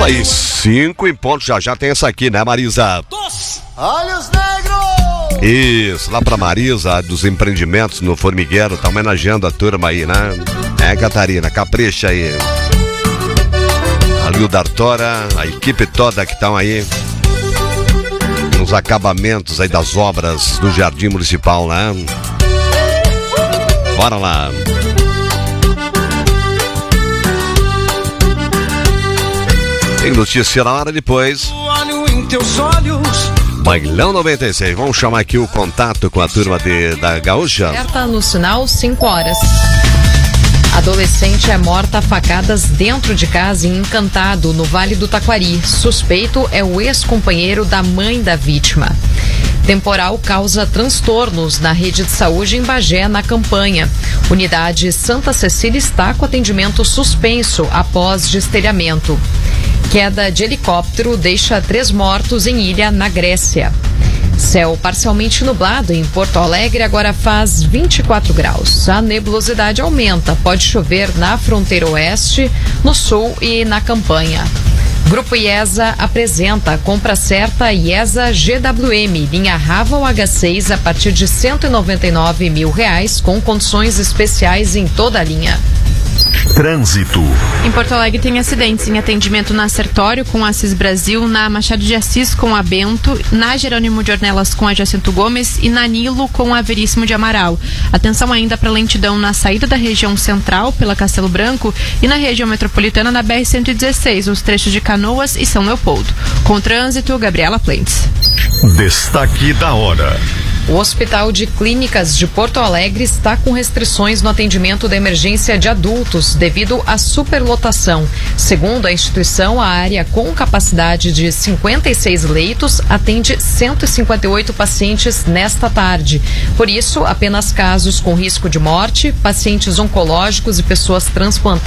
Aí, 5 em ponto, já tem essa aqui, né, Marisa? Olhos negros! Isso, lá pra Marisa, dos empreendimentos no Formigueiro, tá homenageando a turma aí, né? Catarina, capricha aí. Ali o Dartora, a equipe toda que estão aí nos acabamentos aí das obras do Jardim Municipal, né? Bora lá. Tem notícia na hora depois. Olho em teus olhos. Bailão 96, vamos chamar aqui o contato com a turma da Gaúcha. Alerta no sinal 5 horas. Adolescente é morta a facadas dentro de casa em Encantado, no Vale do Taquari. Suspeito é o ex-companheiro da mãe da vítima. Temporal causa transtornos na rede de saúde em Bagé, na Campanha. Unidade Santa Cecília está com atendimento suspenso após destelhamento. Queda de helicóptero deixa 3 mortos em ilha, na Grécia. Céu parcialmente nublado em Porto Alegre, agora faz 24 graus. A nebulosidade aumenta, pode chover na fronteira oeste, no sul e na Campanha. Grupo IESA apresenta a compra certa IESA GWM, linha Raval H6 a partir de R$ 199 mil, com condições especiais em toda a linha. Trânsito. Em Porto Alegre tem acidentes em atendimento na Sertório com a Assis Brasil, na Machado de Assis com a Bento, na Jerônimo de Ornelas com a Jacinto Gomes e na Nilo com a Veríssimo de Amaral. Atenção ainda para lentidão na saída da região central pela Castelo Branco e na região metropolitana na BR-116, nos trechos de Canoas e São Leopoldo. Com trânsito, Gabriela Plentes. Destaque da hora. O Hospital de Clínicas de Porto Alegre está com restrições no atendimento da emergência de adultos devido à superlotação. Segundo a instituição, a área com capacidade de 56 leitos atende 158 pacientes nesta tarde. Por isso, apenas casos com risco de morte, pacientes oncológicos e pessoas transplantadas